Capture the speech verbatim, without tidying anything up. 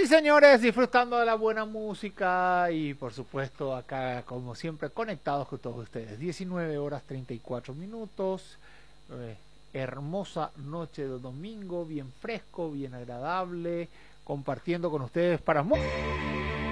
y señores, disfrutando de la buena música y por supuesto acá como siempre conectados con todos ustedes. diecinueve horas treinta y cuatro minutos, eh, hermosa noche de domingo, bien fresco, bien agradable, compartiendo con ustedes para...